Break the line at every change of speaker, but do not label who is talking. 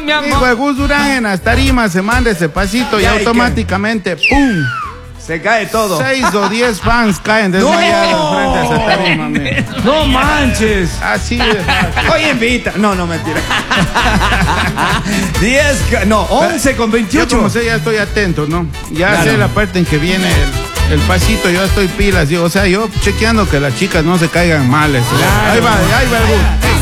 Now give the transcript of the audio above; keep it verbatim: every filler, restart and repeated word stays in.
mi amor.
Hijo de Gus Durán en las tarimas se manda ese pasito y
Ya, ¿y
automáticamente, ¡pum!
Se cae todo.
Seis o diez fans caen desmayados frente a esa tarima, amigo.
No manches.
Así de fácil.
Hoy invita. No, no, mentira. diez, ca- no, once con
Yo
veintiocho.
como sé, ya estoy atento, ¿no? Ya
Claro.
sé la parte en que viene el, el pasito, yo estoy pilas. Yo, o sea, yo chequeando que las chicas no se caigan mal. Eso.
Claro.
Ahí va, ahí va el Gus.